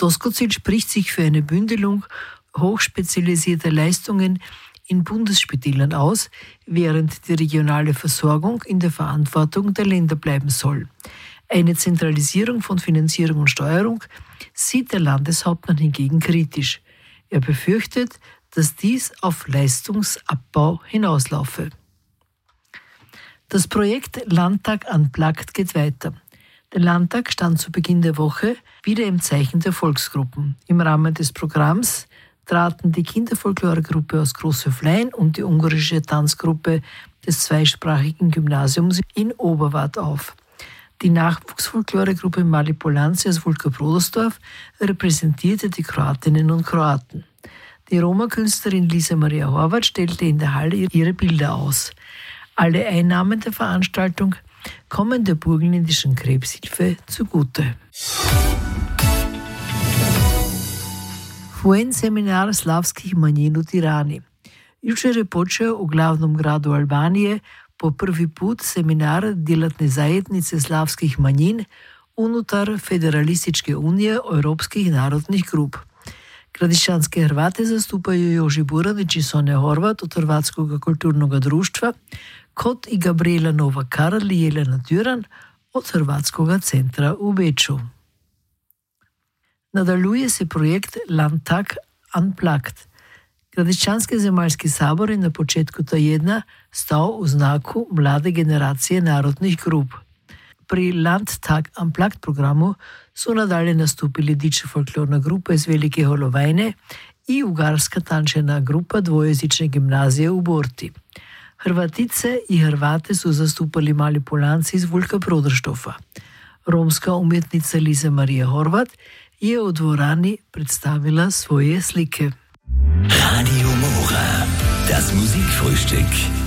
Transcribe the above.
Doskozil spricht sich für eine Bündelung hochspezialisierter Leistungen in Bundesspitälern aus, während die regionale Versorgung in der Verantwortung der Länder bleiben soll. Eine Zentralisierung von Finanzierung und Steuerung sieht der Landeshauptmann hingegen kritisch. Er befürchtet, dass dies auf Leistungsabbau hinauslaufe. Das Projekt Landtag Unplugged geht weiter. Der Landtag stand zu Beginn der Woche wieder im Zeichen der Volksgruppen. Im Rahmen des Programms traten die Kinderfolkloregruppe aus Großhöflein und die ungarische Tanzgruppe des zweisprachigen Gymnasiums in Oberwart auf. Die Nachwuchsfolkloregruppe Mali Polanci aus Vulka-Brodersdorf repräsentierte die Kroatinnen und Kroaten. Die Roma-Künstlerin Lisa Maria Horvath stellte in der Halle ihre Bilder aus. Alle Einnahmen der Veranstaltung kommen der Burgenländischen Krebshilfe zugute. Fu seminar slavskih manjin u Tirani. Jučer je počeo u glavnom gradu Albanije po prvi put seminar djelatne zajednice slavskih manjin unutar Federalističke unije europskih narodnih grup. Gradišćanske Hrvate zastupaju Joži Buranić i Sonja Horvat od Hrvatskog kulturnog društva, kot i Gabriela Nova-Karl i Jelena Düran od Hrvatskog centra u Beču. Nadaljuje se projekt Landtag Unplugged. Gradišćanski zemaljski sabor je na početku tjedna stao u znaku mlade generacije narodnih grup. Pri Landtag Unplugged programu su nadalje nastupili diče folklorna grupa iz Velike Holovajne i ugarska tančena grupa dvojezične gimnazije u Borti. Hrvatice i Hrvate su zastupali Mali Polanci iz Vulka Broderštofa. Romska umjetnica Lisa Maria Horvath je u dvorani predstavila svoje slike. Radio Mora, das Musikfrühstück.